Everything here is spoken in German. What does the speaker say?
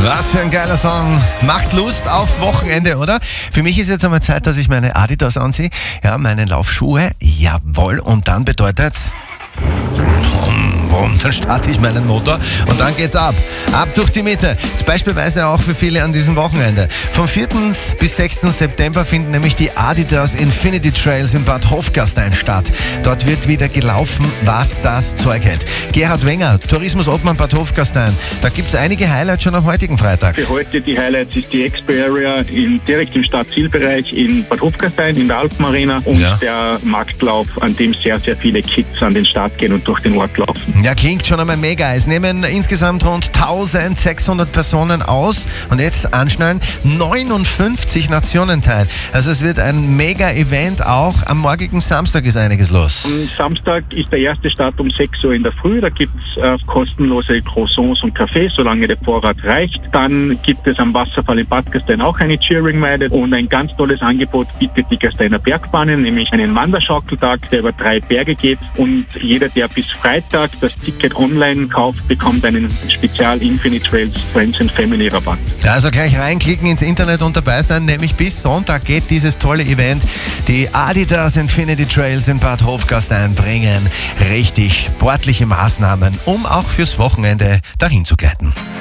Was für ein geiler Song. Macht Lust auf Wochenende, oder? Für mich ist jetzt einmal Zeit, dass ich meine Adidas anziehe. Ja, meine Laufschuhe. Jawohl. Und dann bedeutet's... Dann starte ich meinen Motor und dann geht's ab. Ab durch die Mitte. Beispielsweise auch für viele an diesem Wochenende. Vom 4. bis 6. September finden nämlich die Adidas Infinity Trails in Bad Hofgastein statt. Dort wird wieder gelaufen, was das Zeug hält. Gerhard Wenger, Tourismus-Obmann Bad Hofgastein. Da gibt's einige Highlights schon am heutigen Freitag. Für heute die Highlights ist die Expo Area direkt im Stadtzielbereich in Bad Hofgastein in der Alpenarena und der Marktlauf, an dem sehr, sehr viele Kids an den Start gehen und durch den Ort laufen. Ja, klingt schon einmal mega. Es nehmen insgesamt rund 1600 Personen aus und jetzt anschnallen 59 Nationen teil. Also es wird ein Mega-Event. Auch am morgigen Samstag ist einiges los. Am Samstag ist der erste Start um 6 Uhr in der Früh. Da gibt es kostenlose Croissants und Kaffee, solange der Vorrat reicht. Dann gibt es am Wasserfall in Bad Gastein auch eine Cheering-Meile und ein ganz tolles Angebot bietet die Gasteiner Bergbahnen, nämlich einen Wanderschaukeltag, der über 3 Berge geht, und jeder, der bis Freitag das Ticket online kauft, bekommt einen Spezial Infinity Trails Friends and Family Rabatt. Also gleich reinklicken ins Internet und dabei sein, nämlich bis Sonntag geht dieses tolle Event. Die Adidas Infinity Trails in Bad Hofgastein bringen richtig sportliche Maßnahmen, um auch fürs Wochenende dahin zu gleiten.